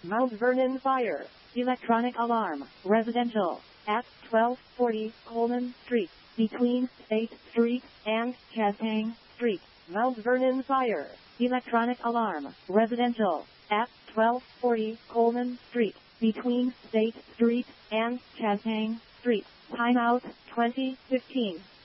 Mount Vernon Fire. Electronic alarm. Residential. At 1240 Coleman Street. Between State Street and Chastang Street. Mount Vernon Fire. Electronic alarm. Residential. At 1240 Coleman Street. Between State Street and Chastang Street. Timeout 2015.